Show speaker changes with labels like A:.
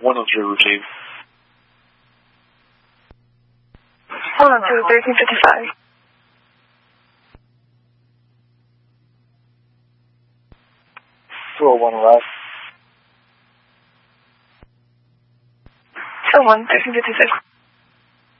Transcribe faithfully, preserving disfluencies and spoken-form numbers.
A: one oh three routine.
B: one oh two, thirteen fifty-five.
A: two oh one left.
B: two oh one, thirteen fifty-six.